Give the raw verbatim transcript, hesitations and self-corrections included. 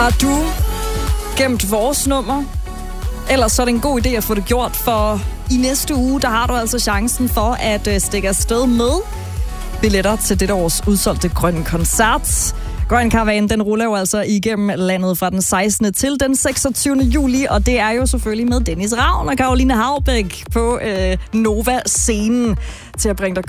Har du gemt vores nummer? Ellers så er det en god idé at få det gjort, for i næste uge, der har du altså chancen for at øh, stikke afsted med billetter til dette års udsolgte Grøn Koncert. Grøn Karavan, den ruller jo altså igennem landet fra den sekstende til den seksogtyvende juli, og det er jo selvfølgelig med Dennis Ravn og Caroline Haubæk på øh, Nova-scenen til at bringe dig